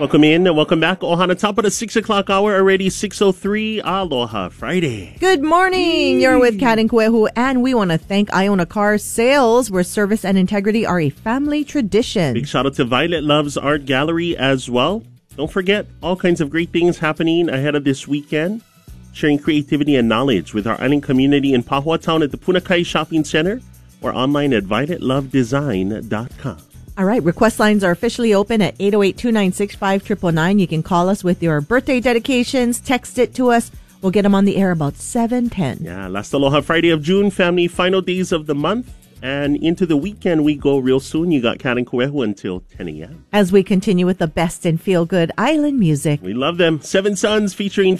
Welcome in and welcome back. Ohana, top of the 6 o'clock hour already, 6:03. Aloha Friday. Good morning. You're with Kat and Kuehu, and we want to thank Iona Car Sales, where service and integrity are a family tradition. Big shout out to Violet Love's Art Gallery as well. Don't forget, all kinds of great things happening ahead of this weekend. Sharing creativity and knowledge with our island community in Pahua Town at the Punakai Shopping Center or online at violetlovedesign.com. All right, request lines are officially open at 808-296-5999. You can call us with your birthday dedications, text it to us. We'll get them on the air about 7:10. Yeah, last Aloha Friday of June, family, final days of the month. And into the weekend we go real soon. You got Kat and Kuehu until 10 a.m. As we continue with the best in feel-good island music. We love them. Seven Sons featuring